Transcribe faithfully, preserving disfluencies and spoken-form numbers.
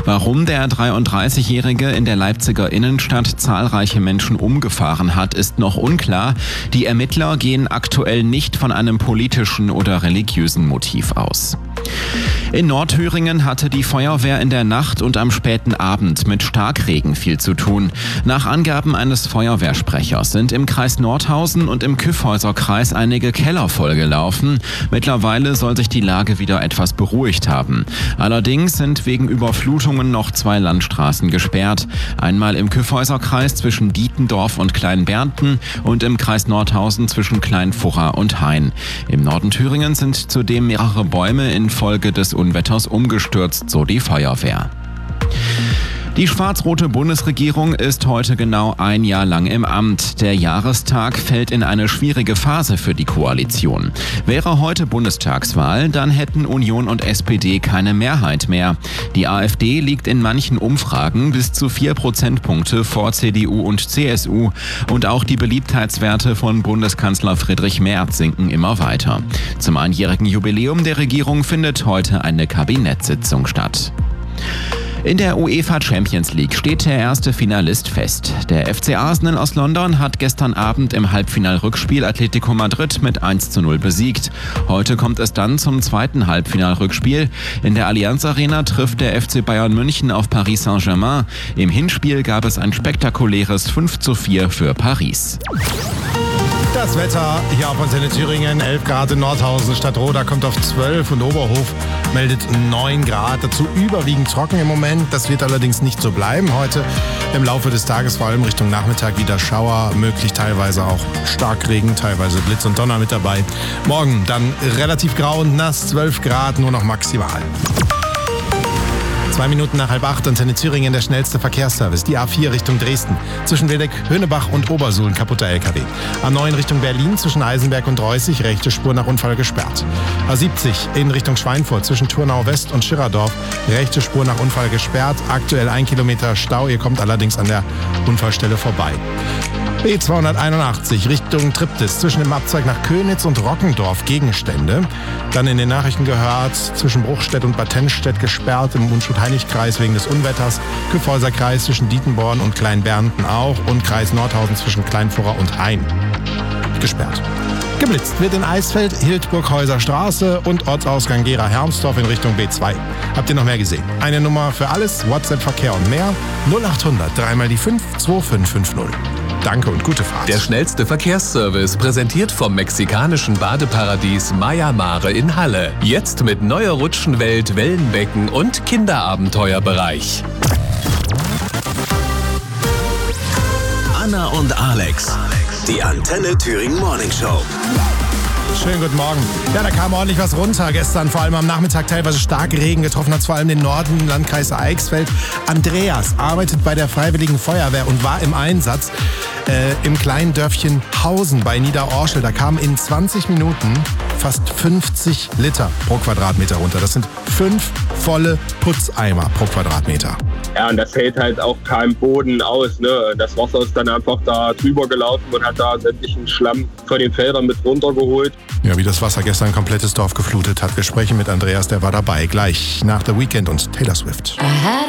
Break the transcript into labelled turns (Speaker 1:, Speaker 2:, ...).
Speaker 1: Warum der dreiunddreißigjährige in der Leipziger Innenstadt zahlreiche Menschen umgefahren hat, ist noch unklar. Die Ermittler gehen aktuell nicht von einem politischen oder religiösen Motiv aus. In Nordthüringen hatte die Feuerwehr in der Nacht und am späten Abend mit Starkregen viel zu tun. Nach Angaben eines Feuerwehrsprechers sind im Kreis Nordhausen und im Kyffhäuser-Kreis einige Keller vollgelaufen. Mittlerweile soll sich die Lage wieder etwas beruhigt haben. Allerdings sind wegen Überflutungen noch zwei Landstraßen gesperrt. Einmal im Kyffhäuser-Kreis zwischen Dietendorf und Kleinbernten und im Kreis Nordhausen zwischen Kleinfurra und Hain. Im Norden Thüringens sind zudem mehrere Bäume infolge des Unwetters umgestürzt, so die Feuerwehr. Die schwarz-rote Bundesregierung ist heute genau ein Jahr lang im Amt. Der Jahrestag fällt in eine schwierige Phase für die Koalition. Wäre heute Bundestagswahl, dann hätten Union und S P D keine Mehrheit mehr. Die AfD liegt in manchen Umfragen bis zu vier Prozentpunkte vor C D U und C S U. Und auch die Beliebtheitswerte von Bundeskanzler Friedrich Merz sinken immer weiter. Zum einjährigen Jubiläum der Regierung findet heute eine Kabinettssitzung statt. In der UEFA Champions League steht der erste Finalist fest. Der F C Arsenal aus London hat gestern Abend im Halbfinalrückspiel Atletico Madrid mit eins zu null besiegt. Heute kommt es dann zum zweiten Halbfinalrückspiel. In der Allianz Arena trifft der F C Bayern München auf Paris Saint-Germain. Im Hinspiel gab es ein spektakuläres fünf zu vier für Paris.
Speaker 2: Das Wetter hier auf Antenne Thüringen, elf Grad in Nordhausen, Stadtroda kommt auf zwölf und Oberhof meldet neun Grad. Dazu überwiegend trocken im Moment. Das wird allerdings nicht so bleiben heute. Im Laufe des Tages, vor allem Richtung Nachmittag, wieder Schauer, möglich teilweise auch Starkregen, teilweise Blitz und Donner mit dabei. Morgen dann relativ grau und nass, zwölf Grad, nur noch maximal. Zwei Minuten nach halb acht, Antenne Thüringen, der schnellste Verkehrsservice. Die A vier Richtung Dresden. Zwischen Wildeck, Höhnebach und Obersuhl, kaputter L K W. A neun Richtung Berlin, zwischen Eisenberg und Reußig, rechte Spur nach Unfall gesperrt. A siebzig in Richtung Schweinfurt, zwischen Turnau West und Schirerdorf, rechte Spur nach Unfall gesperrt. Aktuell ein Kilometer Stau, ihr kommt allerdings an der Unfallstelle vorbei. B zweihunderteinundachtzig Richtung Triptis, zwischen dem Abzweig nach Köniz und Rockendorf Gegenstände. Dann in den Nachrichten gehört, zwischen Bruchstedt und Bad Tennstedt gesperrt, im Unschuld-Heinig-Kreis wegen des Unwetters. Kyffhäuser Kreis zwischen Dietenborn und Kleinbernten auch und Kreis Nordhausen zwischen Kleinfurra und Hain gesperrt. Geblitzt wird in Eisfeld, Hildburghäuser Straße und Ortsausgang Gera-Hermsdorf in Richtung B zwei. Habt ihr noch mehr gesehen? Eine Nummer für alles, WhatsApp-Verkehr und mehr, null achthundert, dreimal die fünf, zwei fünf fünf null. Danke und gute Fahrt.
Speaker 3: Der schnellste Verkehrsservice, präsentiert vom mexikanischen Badeparadies Maya Mare in Halle. Jetzt mit neuer Rutschenwelt, Wellenbecken und Kinderabenteuerbereich.
Speaker 4: Anna und Alex, die Antenne Thüringen Morning Show.
Speaker 2: Schönen guten Morgen. Ja, da kam ordentlich was runter gestern, vor allem am Nachmittag teilweise stark Regen getroffen, hat vor allem den Norden, Landkreis Eichsfeld. Andreas arbeitet bei der Freiwilligen Feuerwehr und war im Einsatz äh, im kleinen Dörfchen Hausen bei Niederorschel. Da kamen in zwanzig Minuten fast fünfzig Liter pro Quadratmeter runter. Das sind fünf volle Putzeimer pro Quadratmeter.
Speaker 5: Ja, und das hält halt auch keinem Boden aus. Ne? Das Wasser ist dann einfach da drüber gelaufen und hat da sämtlichen Schlamm von den Feldern mit runtergeholt.
Speaker 2: Ja, wie das Wasser gestern ein komplettes Dorf geflutet hat. Wir sprechen mit Andreas, der war dabei. Gleich nach The Weeknd und Taylor Swift.